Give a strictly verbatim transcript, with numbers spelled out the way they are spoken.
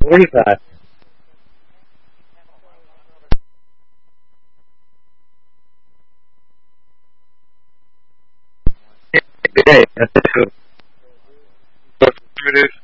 What is that? Hey, that's it. What it is?